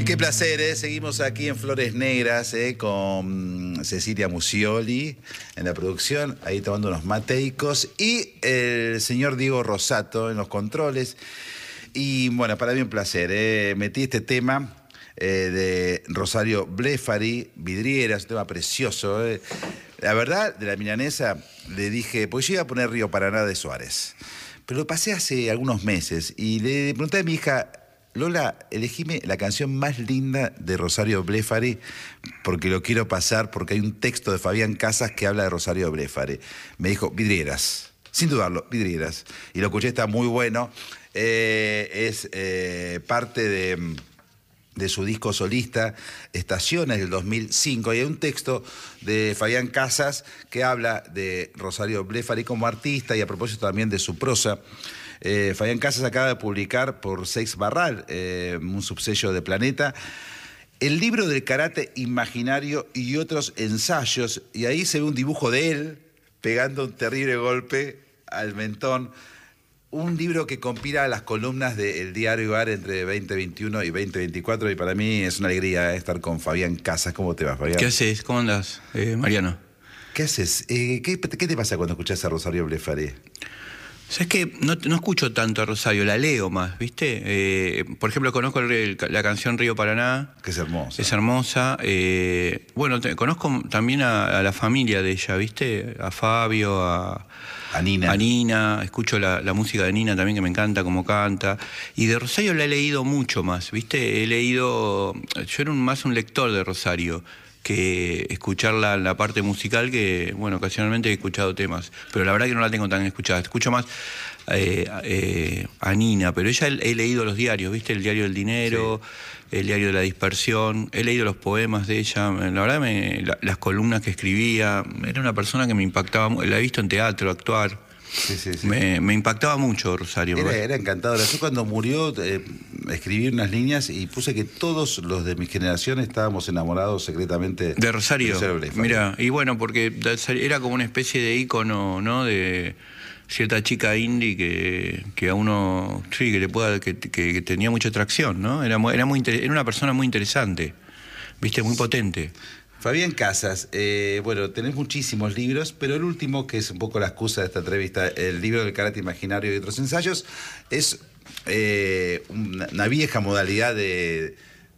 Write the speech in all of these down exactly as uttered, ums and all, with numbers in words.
Qué placer, ¿eh? Seguimos aquí en Flores Negras, ¿eh? Con Cecilia Musioli en la producción, ahí tomando unos mateicos, y el señor Diego Rosato en los controles. Y bueno, para mí un placer, ¿eh? Metí este tema eh, de Rosario Blefari, Vidrieras, un tema precioso, ¿eh? La verdad, de la milanesa, le dije, pues yo iba a poner Río Paraná de Suárez, pero lo pasé hace algunos meses y le pregunté a mi hija, Lola, elegime la canción más linda de Rosario Blefari porque lo quiero pasar, porque hay un texto de Fabián Casas que habla de Rosario Blefari. Me dijo, Vidrieras, sin dudarlo, Vidrieras. Y lo escuché, está muy bueno. Eh, es eh, parte de, de su disco solista, Estaciones, del dos mil cinco. Y hay un texto de Fabián Casas que habla de Rosario Blefari como artista y a propósito también de su prosa. Eh, Fabián Casas acaba de publicar por Seix Barral, eh, un subsello de Planeta, el libro del karate imaginario y otros ensayos, y ahí se ve un dibujo de él pegando un terrible golpe al mentón. Un libro que compila las columnas del Diario Ar entre veinte veintiuno y veinte veinticuatro, y para mí es una alegría estar con Fabián Casas. ¿Cómo te va, Fabián? ¿Qué haces? ¿Cómo andas, eh, Mariano? ¿Qué haces? Eh, ¿qué, ¿Qué te pasa cuando escuchás a Rosario Blefari? ¿Sabes qué? No, no escucho tanto a Rosario, la leo más, ¿viste? Eh, por ejemplo, conozco el, el, la canción Río Paraná. Que es hermosa. Es hermosa. Eh, bueno, te, conozco también a, a la familia de ella, ¿viste? A Fabio, a... A Nina. A Nina, escucho la, la música de Nina también, que me encanta cómo canta. Y de Rosario la he leído mucho más, ¿viste? He leído... Yo era un, más un lector de Rosario que escuchar la, la parte musical, que, bueno, ocasionalmente he escuchado temas, pero la verdad que no la tengo tan escuchada. Escucho más eh, eh, a Nina, pero ella he, he leído los diarios, ¿viste? El Diario del Dinero, sí. El Diario de la Dispersión, he leído los poemas de ella, la verdad, me, la, las columnas que escribía, era una persona que me impactaba, la he visto en teatro, actuar. Sí, sí, sí. Me, me impactaba mucho Rosario. Era, era encantadora. Yo cuando murió eh, escribí unas líneas y puse que todos los de mi generación estábamos enamorados secretamente de Rosario. De Rosario Mira, y bueno, porque era como una especie de ícono, ¿no? De cierta chica indie que, que a uno, sí, que le pueda, que, que, que tenía mucha atracción, ¿no? Era, era, muy, era una persona muy interesante, ¿viste? Muy potente. Fabián Casas, eh, bueno, tenés muchísimos libros, pero el último, que es un poco la excusa de esta entrevista, el libro del karate imaginario y otros ensayos, es eh, una, una vieja modalidad de,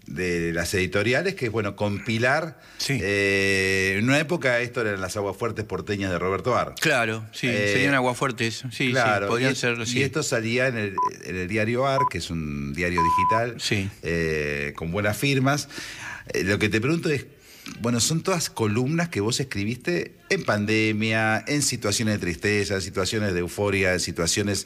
de las editoriales, que es, bueno, compilar. Sí. Eh, en una época esto eran las aguafuertes porteñas de Roberto Ar. Claro, sí, eh, serían aguafuertes, sí, claro, sí, podrían y, ser, sí. Y esto salía en el, en el Diario Ar, que es un diario digital, sí. eh, con buenas firmas. Eh, lo que te pregunto es, bueno, son todas columnas que vos escribiste en pandemia, en situaciones de tristeza, en situaciones de euforia, en situaciones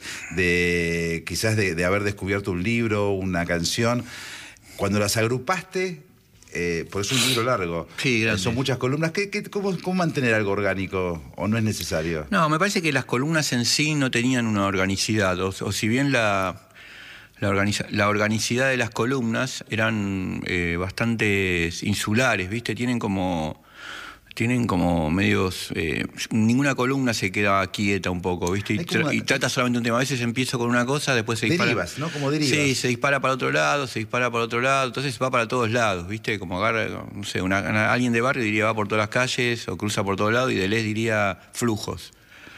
de quizás de, de haber descubierto un libro, una canción. Cuando las agrupaste, eh, porque es un libro largo, sí, eh, son muchas columnas, ¿qué, qué, cómo, ¿cómo mantener algo orgánico o no es necesario? No, me parece que las columnas en sí no tenían una organicidad, o, o si bien la... La, organiza la organicidad de las columnas eran eh, bastante insulares, ¿viste? Tienen como, tienen como medios... Eh, ninguna columna se queda quieta un poco, ¿viste? Y, tra y trata solamente un tema. A veces empiezo con una cosa, después se dispara... Derivas, ¿no? Como derivas. Sí, se dispara para otro lado, se dispara para otro lado, entonces va para todos lados, ¿viste? Como agarra, no sé, una, una, alguien de barrio diría va por todas las calles o cruza por todos lados, y Deleuze diría flujos.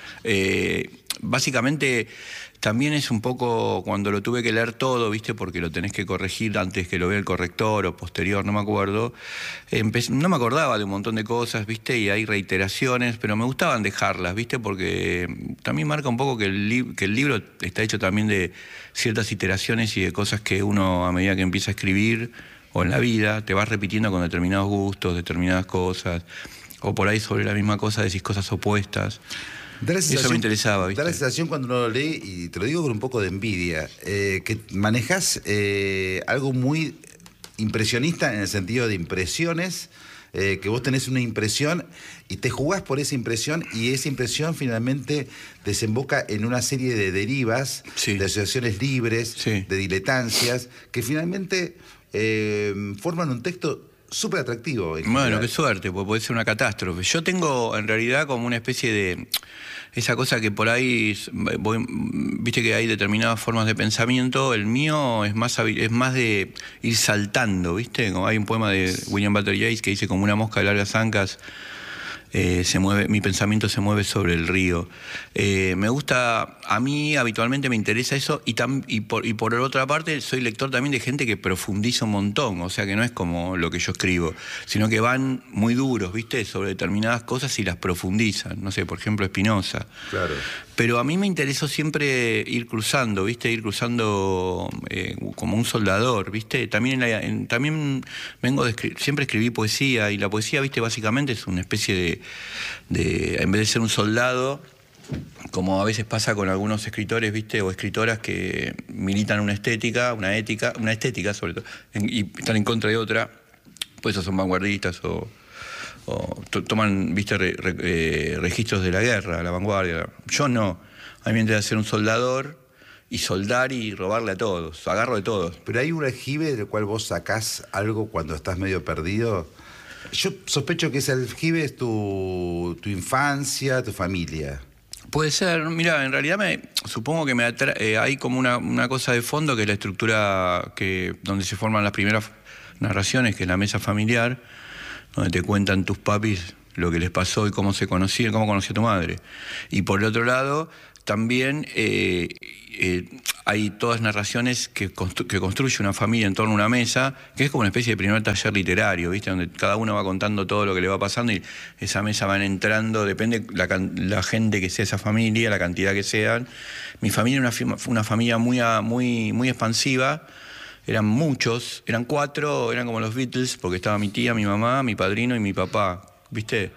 Eh, básicamente... También es un poco cuando lo tuve que leer todo, ¿viste? Porque lo tenés que corregir antes que lo vea el corrector o posterior, no me acuerdo. Empe- no me acordaba de un montón de cosas, ¿viste? Y hay reiteraciones, pero me gustaban dejarlas, ¿viste? Porque también marca un poco que el, li que el libro está hecho también de ciertas iteraciones y de cosas que uno, a medida que empieza a escribir, o en la vida, te vas repitiendo con determinados gustos, determinadas cosas, o por ahí sobre la misma cosa decís cosas opuestas. Eso me interesaba, ¿viste? Da la sensación cuando uno lo lee, y te lo digo con un poco de envidia, eh, que manejás eh, algo muy impresionista en el sentido de impresiones, eh, que vos tenés una impresión y te jugás por esa impresión, y esa impresión finalmente desemboca en una serie de derivas, sí. de asociaciones libres, sí. de diletancias, que finalmente eh, forman un texto súper atractivo. Bueno, qué suerte, porque puede ser una catástrofe. Yo tengo en realidad como una especie de... Esa cosa que por ahí, voy, viste que hay determinadas formas de pensamiento, el mío es más, es más de ir saltando, ¿viste? Como hay un poema de William Butler Yeats que dice, como una mosca de largas ancas, eh, se mueve, mi pensamiento se mueve sobre el río. Eh, me gusta, a mí habitualmente me interesa eso y, tam, y, por, y por otra parte soy lector también de gente que profundiza un montón, o sea que no es como lo que yo escribo, sino que van muy duros, ¿viste? Sobre determinadas cosas y las profundizan, no sé, por ejemplo Spinoza. Claro. Pero a mí me interesó siempre ir cruzando, ¿viste? Ir cruzando eh, como un soldador, ¿viste? También, en la, en, también vengo de escri- siempre escribí poesía y la poesía, ¿viste? Básicamente es una especie de, de, en vez de ser un soldado, como a veces pasa con algunos escritores, ¿viste? O escritoras que militan una estética, una ética, una estética sobre todo, en, y están en contra de otra, pues esos son vanguardistas o... o toman, viste, re, re, eh, registros de la guerra, la vanguardia. Yo no. A mí me interesa ser un soldador y soldar y robarle a todos. Agarro de todos. Pero hay un aljibe del cual vos sacás algo cuando estás medio perdido. Yo sospecho que ese aljibe es tu, tu infancia, tu familia. Puede ser. Mira, en realidad me supongo que me atra eh, hay como una, una cosa de fondo que es la estructura que donde se forman las primeras narraciones, que es la mesa familiar, donde te cuentan tus papis lo que les pasó y cómo se conocían, cómo conoció a tu madre. Y por el otro lado, también eh, eh, hay todas narraciones que, constru que construye una familia en torno a una mesa, que es como una especie de primer taller literario, ¿viste? Donde cada uno va contando todo lo que le va pasando y esa mesa van entrando, depende la, la gente que sea esa familia, la cantidad que sean. Mi familia era una, una familia muy, muy, muy expansiva. Eran muchos, eran cuatro, eran como los Beatles, porque estaba mi tía, mi mamá, mi padrino y mi papá, ¿viste?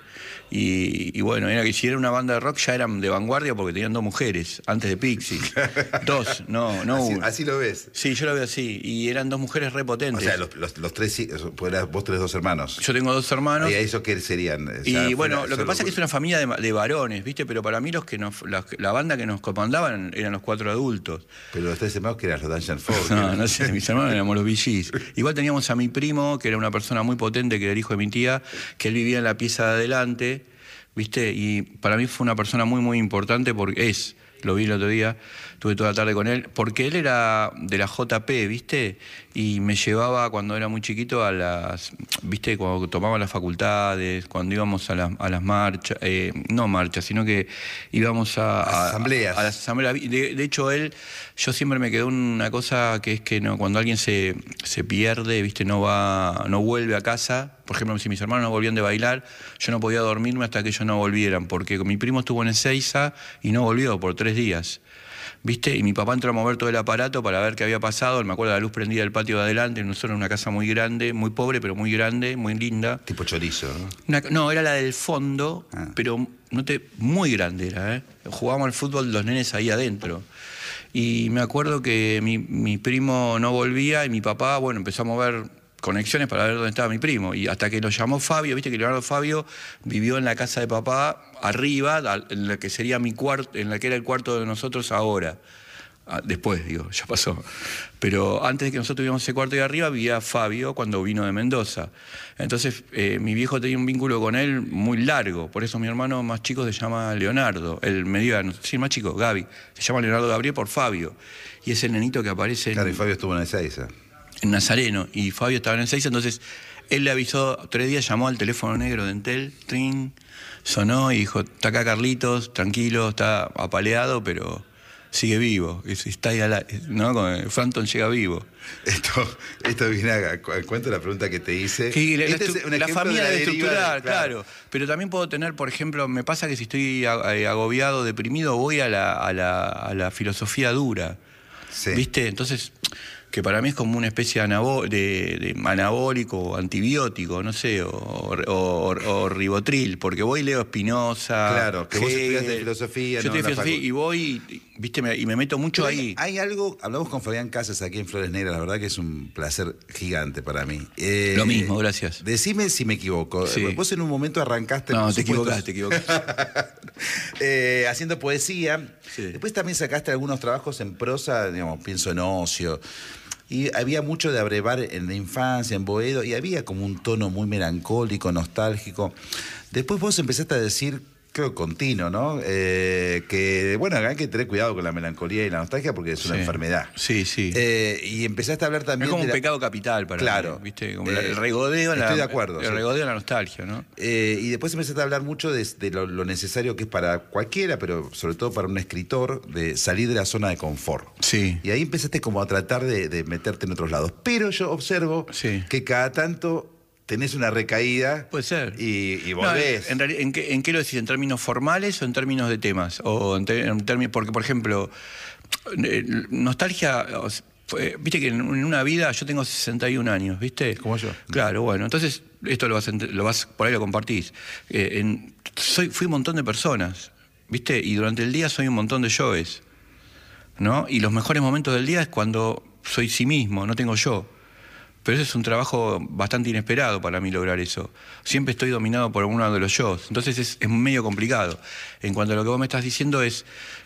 Y, y bueno, era que si era una banda de rock ya eran de vanguardia porque tenían dos mujeres, antes de Pixies. Dos, no, no así, una. Así lo ves. Sí, yo lo veo así. Y eran dos mujeres repotentes. O sea, los, los, los tres, vos tenés dos hermanos. Yo tengo dos hermanos. ¿Y eso qué serían? Y ya bueno, fuera, lo que pasa es que es una familia de, de varones, ¿viste? Pero para mí los que nos, la, la banda que nos comandaban eran los cuatro adultos. Pero los tres hermanos que eran los Dungeon Folk. No, no sé, mis hermanos éramos los V Gs. Igual teníamos a mi primo, que era una persona muy potente, que era el hijo de mi tía, que él vivía en la pieza de adelante, ¿viste? Y para mí fue una persona muy, muy importante porque es, lo vi el otro día, estuve toda la tarde con él, porque él era de la J P, ¿viste? Y me llevaba cuando era muy chiquito a las, ¿viste? Cuando tomaba las facultades, cuando íbamos a, la, a las marchas, eh, no marchas, sino que íbamos a... a asambleas. A, a las asambleas. De, de hecho, él, yo siempre me quedó una cosa que es que no, cuando alguien se, se pierde, ¿viste? No va, no vuelve a casa. Por ejemplo, si mis hermanos no volvían de bailar, yo no podía dormirme hasta que ellos no volvieran, porque mi primo estuvo en Ezeiza y no volvió por tres días. ¿Viste? Y mi papá entró a mover todo el aparato para ver qué había pasado. Me acuerdo de la luz prendida del patio de adelante. Nosotros en una casa muy grande, muy pobre, pero muy grande, muy linda. Tipo chorizo, ¿no? Una, no, era la del fondo, ah. pero no te, muy grande era, ¿eh? Jugábamos al fútbol los nenes ahí adentro. Y me acuerdo que mi, mi primo no volvía y mi papá, bueno, empezó a mover conexiones para ver dónde estaba mi primo. Y hasta que lo llamó Fabio, viste que Leonardo Fabio vivió en la casa de papá, arriba, en la que sería mi cuarto, en la que era el cuarto de nosotros ahora. Después, digo, ya pasó. Pero antes de que nosotros tuviéramos ese cuarto de arriba, vivía Fabio cuando vino de Mendoza. Entonces, eh, mi viejo tenía un vínculo con él muy largo. Por eso mi hermano más chico se llama Leonardo. El mediano, sí, el más chico, Gaby. Se llama Leonardo Gabriel por Fabio. Y es el nenito que aparece en... Claro, y Fabio estuvo en Ezeiza. En Nazareno, y Fabio estaba en Ezeiza, entonces él le avisó, tres días llamó al teléfono negro de Entel, trin, sonó y dijo, está acá Carlitos, tranquilo, está apaleado, pero sigue vivo, está ahí al, ¿no? Frampton llega vivo. Esto, esto viene a cuento la pregunta que te hice. Que la, este es la familia debe estructurar, claro. claro. Pero también puedo tener, por ejemplo, me pasa que si estoy agobiado, deprimido, voy a la, a la, a la filosofía dura, sí. ¿Viste? Entonces... que para mí es como una especie de, anabó de, de anabólico, antibiótico, no sé, o, o, o ribotril, porque voy y leo Spinoza. Claro, que Hegel, vos estudiaste filosofía. Yo no, estudié filosofía y voy, viste, me, y me meto mucho hay, ahí. Hay algo, hablamos con Fabián Casas aquí en Flores Negras, la verdad que es un placer gigante para mí. Eh, Lo mismo, gracias. Decime si me equivoco. Sí. Vos en un momento arrancaste... No, te equivocaste, te equivocaste. eh, haciendo poesía. Sí. Después también sacaste algunos trabajos en prosa, digamos, pienso en Ocio. y había mucho de abrevar en la infancia, en Boedo, y había como un tono muy melancólico, nostálgico. Después vos empezaste a decir, creo continuo, ¿no? Eh, que, bueno, hay que tener cuidado con la melancolía y la nostalgia porque es una sí. enfermedad. Sí, sí. Eh, y empezaste a hablar también... Es como de un la... pecado capital para claro, mí, ¿viste? Como eh, el regodeo, estoy la, de acuerdo, el sí. regodeo, la nostalgia, ¿no? Eh, y después empezaste a hablar mucho de, de lo, lo necesario que es para cualquiera, pero sobre todo para un escritor, de salir de la zona de confort. Sí. Y ahí empezaste como a tratar de, de meterte en otros lados. Pero yo observo sí. que cada tanto tenés una recaída. Puede ser. Y, y volvés. No, en, en, ¿en, qué, ¿En qué lo decís? ¿En términos formales o en términos de temas? O en, te, en términos, porque, por ejemplo, eh, nostalgia... Viste que en una vida yo tengo sesenta y un años, ¿viste? Como yo. Claro, bueno, entonces esto lo vas, lo vas por ahí lo compartís. Eh, en, soy, fui un montón de personas, ¿viste? Y durante el día soy un montón de yoes, ¿no? Y los mejores momentos del día es cuando soy sí mismo, no tengo yo. Pero eso es un trabajo bastante inesperado para mí lograr eso. Siempre estoy dominado por uno de los yo. Entonces es, es medio complicado. En cuanto a lo que vos me estás diciendo es...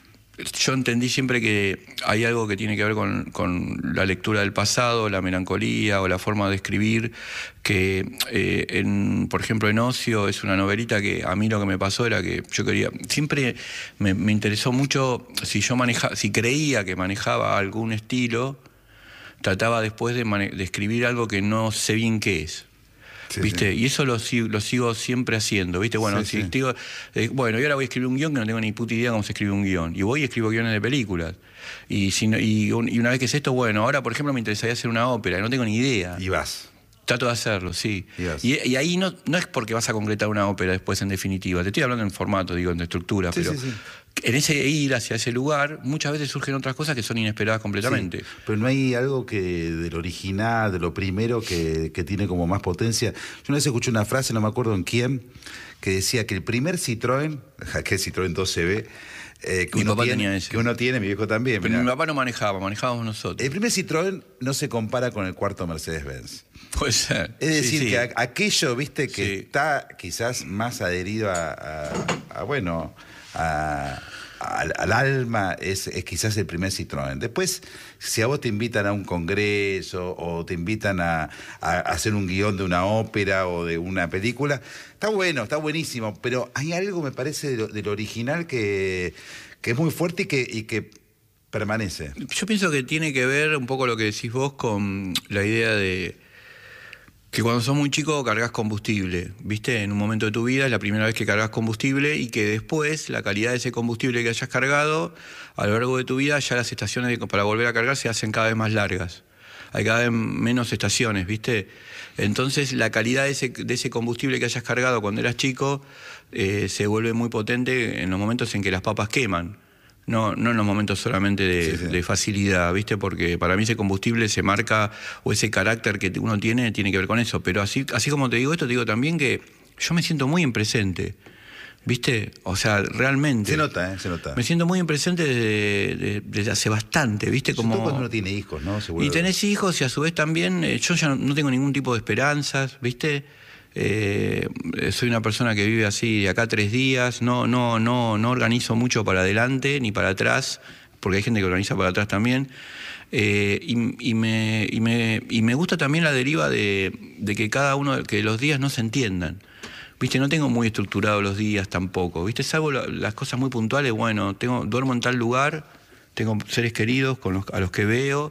Yo entendí siempre que hay algo que tiene que ver con, con la lectura del pasado, la melancolía o la forma de escribir, que, eh, en, por ejemplo, en Ocio es una novelita que a mí lo que me pasó era que yo quería... Siempre me, me interesó mucho, si yo maneja, si creía que manejaba algún estilo, trataba después de, de escribir algo que no sé bien qué es. Sí, ¿viste? Sí. Y eso lo, lo sigo siempre haciendo, ¿viste? Bueno, sí, si sí. Digo, eh, bueno, y ahora voy a escribir un guión que no tengo ni puta idea cómo se escribe un guión. Y voy y escribo guiones de películas. Y, si no, y, un, y una vez que es esto, bueno, ahora, por ejemplo, me interesaría hacer una ópera, y no tengo ni idea. Y vas. Trato de hacerlo, sí. Y, y, y ahí no, no es porque vas a concretar una ópera después, en definitiva. Te estoy hablando en formato, digo, en estructura, sí, pero... Sí, sí. En ese ir hacia ese lugar, muchas veces surgen otras cosas que son inesperadas completamente. Sí, pero no hay algo que del original, de lo primero, que, que tiene como más potencia. Yo una vez escuché una frase, no me acuerdo en quién, que decía que el primer Citroën, que Citroën dos C B, eh, que, mi uno papá tiene, tenía ese. que uno tiene, mi viejo también. Pero mirá. mi papá no manejaba, manejábamos nosotros. El primer Citroën no se compara con el cuarto Mercedes-Benz. Puede ser. Es decir, sí, sí. que a, aquello, viste, que sí. está quizás más adherido a, a, a bueno, a... Al, al alma es, es quizás el primer Citroën. Después, si a vos te invitan a un congreso o te invitan a, a hacer un guión de una ópera o de una película, está bueno, está buenísimo, pero hay algo, me parece, de lo, de lo original que, que es muy fuerte y que, y que permanece. Yo pienso que tiene que ver un poco lo que decís vos con la idea de que cuando sos muy chico cargas combustible, ¿viste? En un momento de tu vida es la primera vez que cargas combustible y que después la calidad de ese combustible que hayas cargado a lo largo de tu vida ya las estaciones de, para volver a cargar se hacen cada vez más largas. Hay cada vez menos estaciones, ¿viste? Entonces la calidad de ese, de ese combustible que hayas cargado cuando eras chico eh, se vuelve muy potente en los momentos en que las papas queman. No, no en los momentos solamente de, sí, sí. de facilidad, ¿viste? Porque para mí ese combustible se marca, o ese carácter que uno tiene, tiene que ver con eso. Pero así, así como te digo esto, te digo también que yo me siento muy en presente, ¿viste? O sea, realmente. Se nota, ¿eh? Se nota. Me siento muy en presente desde, desde, desde hace bastante, ¿viste? Como... Sobre todo cuando uno tiene hijos, ¿no? Seguro. Y tenés hijos y a su vez también, eh, yo ya no, no tengo ningún tipo de esperanzas, ¿viste? Eh, soy una persona que vive así de acá tres días, no, no, no, no organizo mucho para adelante ni para atrás, porque hay gente que organiza para atrás también. Eh, y, y, me, y, me, y me gusta también la deriva de, de que cada uno, que los días no se entiendan. Viste, no tengo muy estructurados los días tampoco, viste, salvo la, las cosas muy puntuales, bueno, tengo, duermo en tal lugar, tengo seres queridos con los, a los que veo,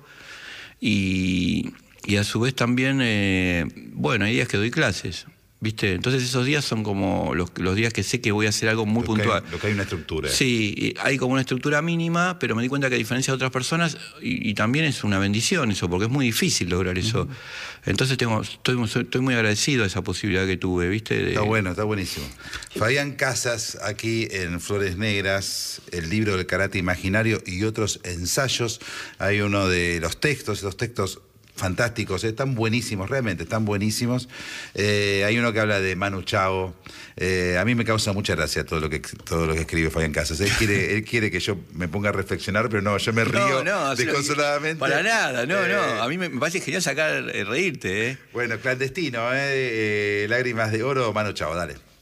y, y a su vez también, eh, bueno, hay días que doy clases. ¿Viste? Entonces esos días son como los, los días que sé que voy a hacer algo muy lo puntual. Que hay, lo que hay una estructura. Sí, hay como una estructura mínima, pero me di cuenta que a diferencia de otras personas, y, y también es una bendición eso, porque es muy difícil lograr eso. Uh-huh. Entonces tengo, estoy, estoy muy agradecido a esa posibilidad que tuve, ¿viste? De... Está bueno, está buenísimo. Fabián Casas, aquí en Flores Negras, el libro del karate imaginario y otros ensayos. Hay uno de los textos, los textos fantásticos, están buenísimos, realmente están buenísimos. Eh, hay uno que habla de Manu Chao. Eh, a mí me causa mucha gracia todo lo que todo lo que escribe Fabián Casas. Él quiere, él quiere que yo me ponga a reflexionar, pero no, yo me río no, no, desconsoladamente. Para nada, no, eh, no. A mí me parece genial sacar, eh, reírte, ¿eh? Bueno, clandestino, ¿eh? Eh, Lágrimas de oro, Manu Chao, dale.